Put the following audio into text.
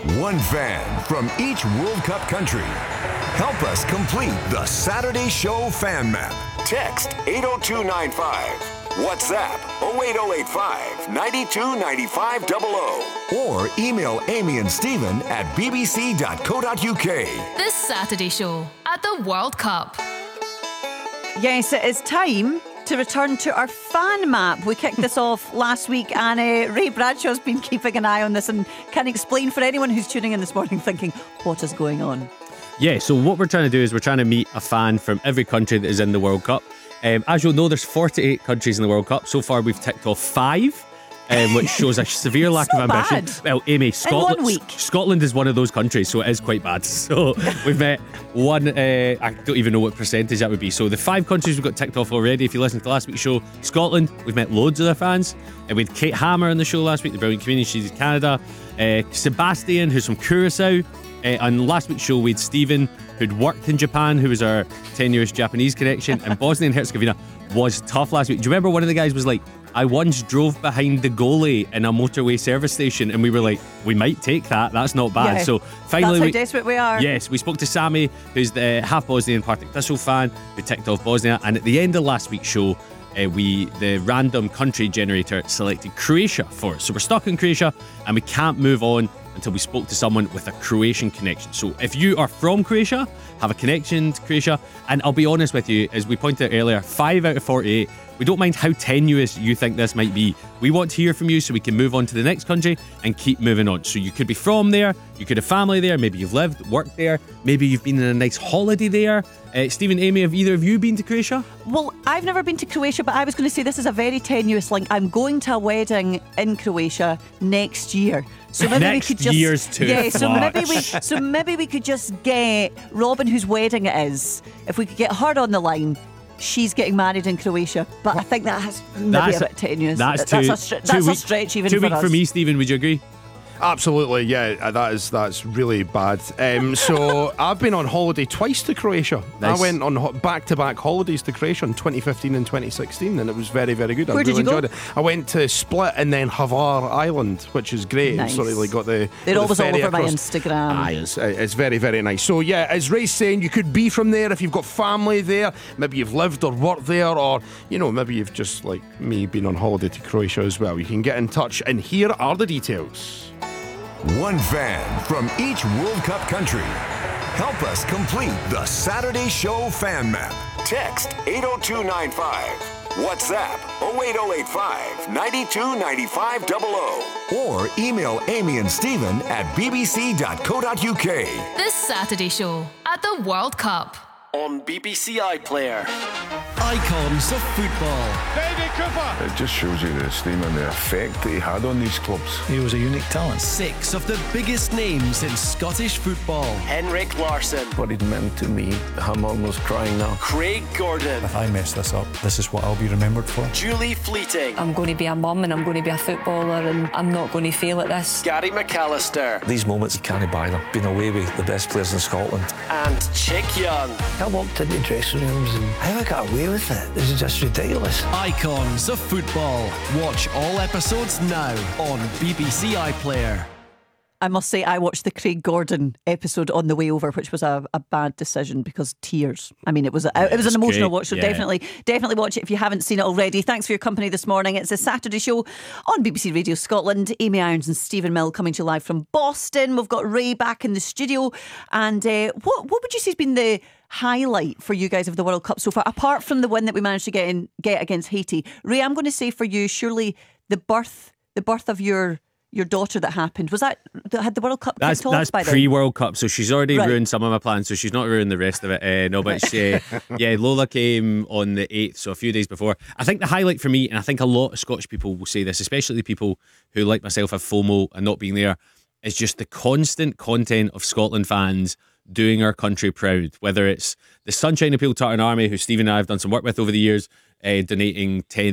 One fan from each World Cup country. Help us complete the Saturday Show fan map. Text 80295. WhatsApp 08085 92 95 00. Or email Amy and Stephen at bbc.co.uk. This Saturday Show at the World Cup. Yes, it is time to return to our fan map. We kicked this off last week, and Ray Bradshaw's been keeping an eye on this and can explain for anyone who's tuning in this morning thinking, what is going on? Yeah, so what we're trying to do is we're trying to meet a fan from every country that is in the World Cup. As you'll know, there's 48 countries in the World Cup. So far, we've ticked off 5. Which shows a severe lack of ambition. Bad. Well, Amy, In 1 week. Scotland is one of those countries, so it is quite bad. So we've met one, I don't even know what percentage that would be. So the 5 countries we've got ticked off already. If you listen to last week's show, Scotland, we've met loads of their fans. We had Kate Hammer on the show last week, the brilliant comedian, she's in Canada. Sebastian, who's from Curacao. On last week's show, we had Stephen, who'd worked in Japan, who was our tenuous Japanese connection. And Bosnia and Herzegovina was tough last week. Do you remember one of the guys was like, I once drove behind the goalie in a motorway service station, and we were like, we might take that. That's not bad. Yeah, so finally, that's how desperate we are. Yes, we spoke to Sammy, who's the half Bosnian Partick Thistle fan, who ticked off Bosnia. And at the end of last week's show, the random country generator selected Croatia for us. So we're stuck in Croatia, and we can't move on until we spoke to someone with a Croatian connection. So if you are from Croatia, have a connection to Croatia, and I'll be honest with you, as we pointed out earlier, 5 out of 48, we don't mind how tenuous you think this might be. We want to hear from you so we can move on to the next country and keep moving on. So you could be from there, you could have family there, maybe you've lived, worked there, maybe you've been in a nice holiday there. Stephen, Amy, have either of you been to Croatia? Well, I've never been to Croatia, but I was going to say this is a very tenuous link. I'm going to a wedding in Croatia next year. So maybe Next we could just year's too so maybe we could just get Robin, whose wedding it is. If we could get her on the line, she's getting married in Croatia. But I think that has maybe a bit tenuous. That's a stretch even 2 for weeks us. for me, Stephen. Would you agree? Absolutely, yeah, that's really bad. So I've been on holiday twice to Croatia. Nice. I went on back-to-back holidays to Croatia in 2015 and 2016, and it was very, very good. I Where did really you go? enjoyed it. I went to Split and then Hvar Island, which is great. Nice. Sort of like got the They're always all ferry over my across. Instagram. Aye, it's very, very nice. So yeah, as Ray's saying, you could be from there if you've got family there. Maybe you've lived or worked there, or maybe you've just like me been on holiday to Croatia as well. You can get in touch, and here are the details. One fan from each World Cup country. Help us complete the Saturday Show fan map. Text 80295. WhatsApp 08085 92 95 00. Or email Amy and Stephen at bbc.co.uk. This Saturday Show at the World Cup. On BBC iPlayer. Icons of football. David Cooper. It just shows you the esteem and the effect that he had on these clubs. He was a unique talent. 6 of the biggest names in Scottish football. Henrik Larsson. What it meant to me, I'm almost crying now. Craig Gordon. If I mess this up, this is what I'll be remembered for. Julie Fleeting. I'm going to be a mum and I'm going to be a footballer and I'm not going to fail at this. Gary McAllister. These moments, you can't buy them. Been away with the best players in Scotland. And Chick Young. I walked into dressing rooms and how I got away with it. This is just ridiculous. Icons of football. Watch all episodes now on BBC iPlayer. I must say, I watched the Craig Gordon episode on the way over, which was a bad decision because tears. I mean, it was an emotional watch, so definitely watch it if you haven't seen it already. Thanks for your company this morning. It's a Saturday show on BBC Radio Scotland. Amy Irons and Stephen Mill coming to you live from Boston. We've got Ray back in the studio. And what would you say has been the highlight for you guys of the World Cup so far, apart from the win that we managed to get against Haiti? Ray, I'm going to say for you, surely the birth of your daughter that happened, had the World Cup kicked off by then? That's pre-World Cup, so she's already ruined some of my plans, so she's not ruined the rest of it. Lola came on the 8th, so a few days before. I think the highlight for me, and I think a lot of Scottish people will say this, especially the people who like myself have FOMO and not being there, is just the constant content of Scotland fans doing our country proud, whether it's the Sunshine Appeal Tartan Army, who Stephen and I have done some work with over the years, donating 10